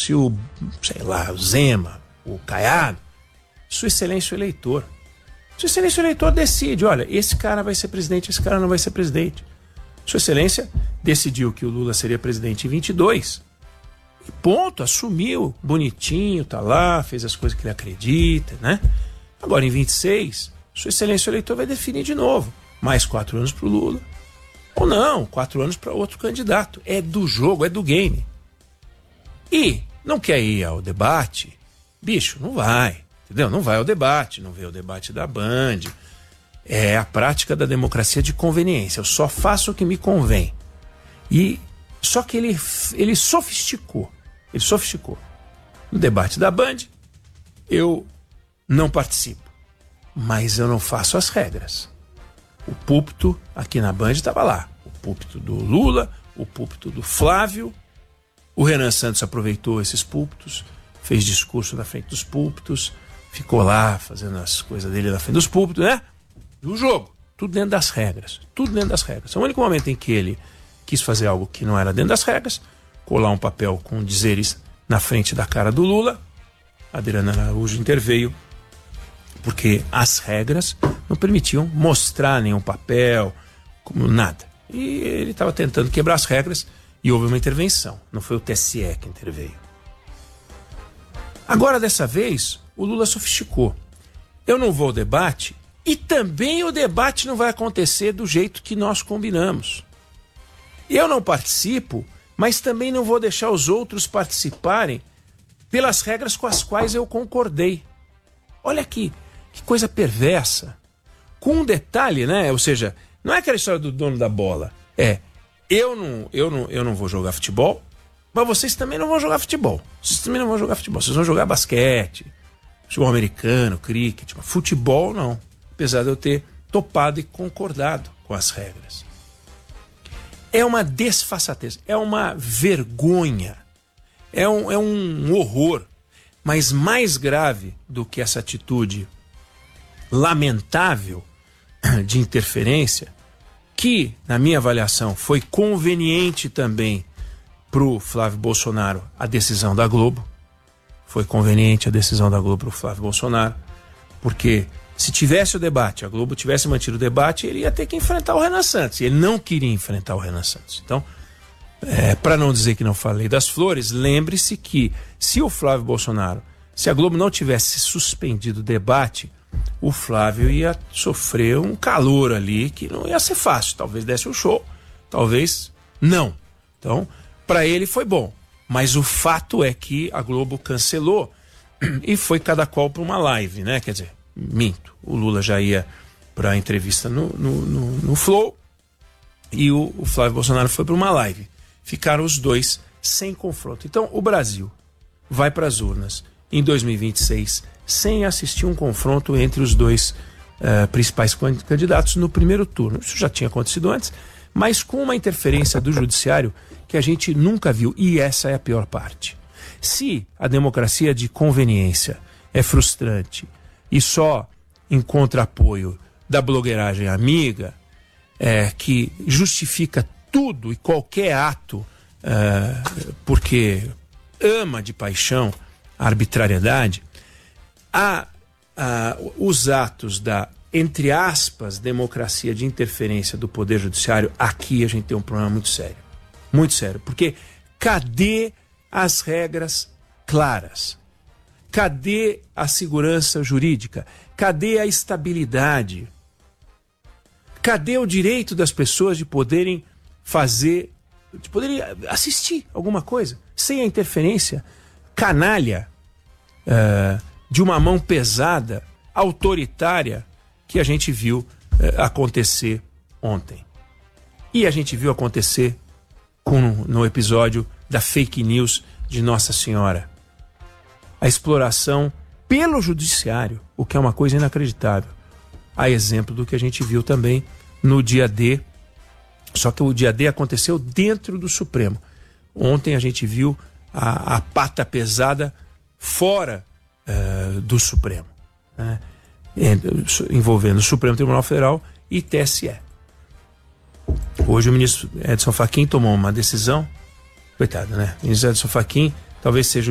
se o, sei lá, o Zema, o Caiado, Sua Excelência o eleitor. Sua Excelência o eleitor decide, olha, esse cara vai ser presidente, esse cara não vai ser presidente. Sua Excelência decidiu que o Lula seria presidente em 22. E ponto, assumiu, bonitinho, tá lá, fez as coisas que ele acredita, né? Agora em 26, Sua Excelência o eleitor vai definir de novo. Mais 4 anos pro Lula. Ou não, 4 anos para outro candidato. É do jogo, é do game. E não quer ir ao debate? Bicho, não vai. Entendeu? Não vai ao debate, não vê o debate da Band. É a prática da democracia de conveniência. Eu só faço o que me convém. E só que ele sofisticou. Ele sofisticou. No debate da Band, eu não participo. Mas eu não faço as regras. O púlpito aqui na Band estava lá. O púlpito do Lula, o púlpito do Flávio. O Renan Santos aproveitou esses púlpitos, fez discurso na frente dos púlpitos, ficou lá fazendo as coisas dele na frente dos púlpitos, né? E o jogo, tudo dentro das regras. Tudo dentro das regras. O único momento em que ele quis fazer algo que não era dentro das regras, colar um papel com dizeres na frente da cara do Lula, a Adriana Araújo interveio, porque as regras não permitiam mostrar nenhum papel, como nada. E ele estava tentando quebrar as regras e houve uma intervenção. Não foi o TSE que interveio. Agora, dessa vez, o Lula sofisticou. Eu não vou ao debate e também o debate não vai acontecer do jeito que nós combinamos. Eu não participo, mas também não vou deixar os outros participarem pelas regras com as quais eu concordei. Olha aqui, que coisa perversa. Com um detalhe, né? Ou seja, não é aquela história do dono da bola. Eu não vou jogar futebol, mas vocês também não vão jogar futebol. Vocês também não vão jogar futebol. Vocês vão jogar basquete, futebol americano, cricket. Futebol não. Apesar de eu ter topado e concordado com as regras. É uma desfaçatez, é uma vergonha, é um horror. Mas mais grave do que essa atitude lamentável de interferência, que, na minha avaliação, foi conveniente também para o Flávio Bolsonaro a decisão da Globo. Foi conveniente a decisão da Globo para o Flávio Bolsonaro, porque se tivesse o debate, a Globo tivesse mantido o debate, ele ia ter que enfrentar o Renan Santos. E ele não queria enfrentar o Renan Santos. Então, para não dizer que não falei das flores, lembre-se que se o Flávio Bolsonaro, se a Globo não tivesse suspendido o debate, o Flávio ia sofrer um calor ali que não ia ser fácil. Talvez desse um show, talvez não. Então, para ele foi bom. Mas o fato é que a Globo cancelou e foi cada qual para uma live, né? Quer dizer, minto. O Lula já ia para a entrevista no Flow e o Flávio Bolsonaro foi para uma live. Ficaram os dois sem confronto. Então, o Brasil vai para as urnas em 2026 sem assistir um confronto entre os dois principais candidatos no primeiro turno. Isso já tinha acontecido antes, mas com uma interferência do judiciário que a gente nunca viu, e essa é a pior parte. Se a democracia de conveniência é frustrante e só encontra apoio da blogueiragem amiga, que justifica tudo e qualquer ato porque ama de paixão a arbitrariedade, os atos da, entre aspas, democracia de interferência do Poder Judiciário, aqui a gente tem um problema muito sério. Muito sério. Porque cadê as regras claras? Cadê a segurança jurídica? Cadê a estabilidade? Cadê o direito das pessoas de poderem fazer, de poderem assistir alguma coisa sem a interferência canalha de uma mão pesada, autoritária, que a gente viu acontecer ontem. E a gente viu acontecer no episódio da fake news de Nossa Senhora. A exploração pelo judiciário, o que é uma coisa inacreditável. A exemplo do que a gente viu também no dia D, só que o dia D aconteceu dentro do Supremo. Ontem a gente viu a pata pesada fora do Supremo, né? Envolvendo o Supremo Tribunal Federal e TSE. Hoje o ministro Edson Fachin tomou uma decisão, coitado, né? O ministro Edson Fachin talvez seja